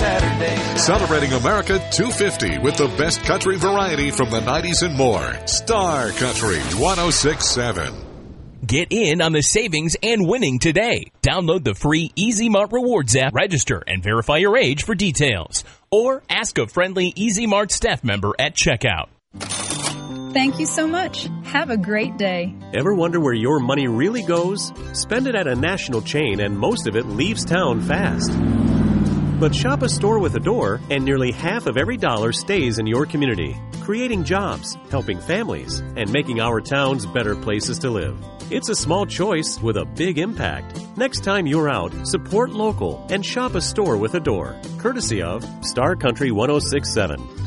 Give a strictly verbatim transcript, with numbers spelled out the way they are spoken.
Saturday. Celebrating America two fifty with the best country variety from the nineties and more. Star Country one oh six point seven. Get in on the savings and winning today. Download the free Easy Mart Rewards app, register, and verify your age for details. Or ask a friendly Easy Mart staff member at checkout. Thank you so much. Have a great day. Ever wonder where your money really goes? Spend it at a national chain and most of it leaves town fast. But shop a store with a door and nearly half of every dollar stays in your community, creating jobs, helping families, and making our towns better places to live. It's a small choice with a big impact. Next time you're out, support local and shop a store with a door. Courtesy of Star Country one oh six point seven.